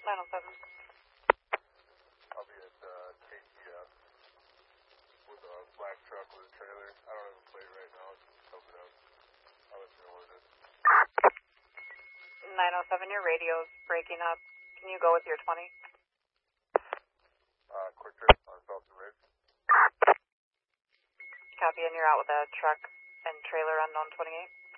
907. I'll be at KTF with a black truck with a trailer. I don't have a plate right now. Just open up. I'll let you know what it is. 907, your radio's breaking up. Can you go with your 20? Quick trip on Felton Ridge. Copy, and you're out with a truck and trailer unknown 28?